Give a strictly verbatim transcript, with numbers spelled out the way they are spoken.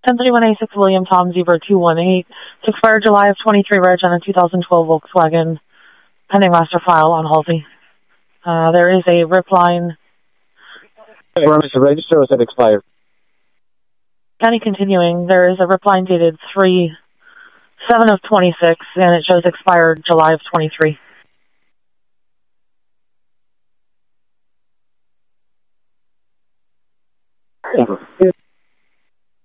ten three one eight six William Tom Zebra two one eight. It's expired July of twenty-three, reg on a two thousand twelve Volkswagen. Pending master file on Halsey. Uh, there is a rip line. Is it registered or is it expired? County continuing. There is a rip line dated three seven of twenty-six, and it shows expired July of twenty-three.